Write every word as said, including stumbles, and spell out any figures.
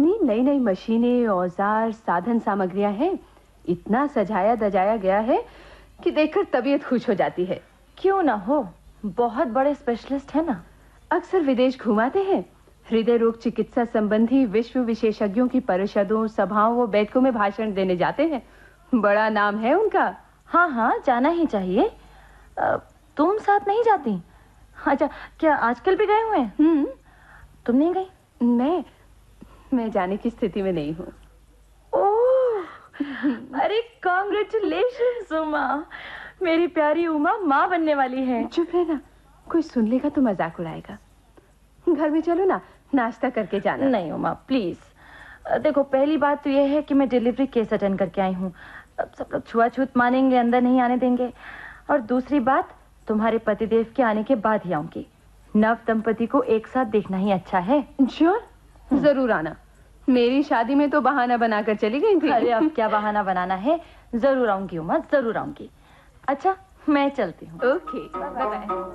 इतनी नई नई मशीनें, औजार, साधन सामग्रियां हैं, इतना सजाया दजाया गया है कि देखकर तबीयत खुश हो जाती है। क्यों ना हो, बहुत बड़े स्पेशलिस्ट है ना। अक्सर विदेश घुमाते हैं, हृदय रोग चिकित्सा संबंधी विश्व विशेषज्ञों की परिषदों, सभाओं व बैठकों में भाषण देने जाते हैं। बड़ा नाम है उनका। हाँ हाँ, जाना ही चाहिए। आ, तुम साथ नहीं जाती? अच्छा, क्या आजकल भी गए हुए हैं? हम्म। तुम नहीं गई? मैं मैं जाने की स्थिति में नहीं हूँ। ओह, अरे कांग्रेचुलेशंस उमा, मेरी प्यारी उमा माँ बनने वाली है। चुप रहना, कोई सुन लेगा तो मजाक उड़ाएगा। घर में चलो ना, नाश्ता करके जाना। नहीं उमा प्लीज, देखो पहली बात तो यह है कि मैं डिलीवरी केस अटेंड करके आई हूँ। अब सब लोग छुआछूत मानेंगे, अंदर नहीं आने देंगे। और दूसरी बात, तुम्हारे पतिदेव के आने के बाद ही आऊंगी। नव दंपति को एक साथ देखना ही अच्छा है। श्योर, जरूर आना। मेरी शादी में तो बहाना बनाकर चली गई थी। अरे अब क्या बहाना बनाना है, जरूर आऊंगी उमा, जरूर आऊंगी। अच्छा मैं चलती हूँ। Okay, bye bye.